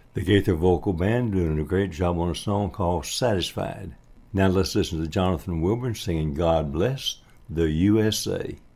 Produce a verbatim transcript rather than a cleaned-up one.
The Gaither Vocal Band doing a great job on a song called Satisfied. Now let's listen to Jonathan Wilburn singing God Bless the U S A.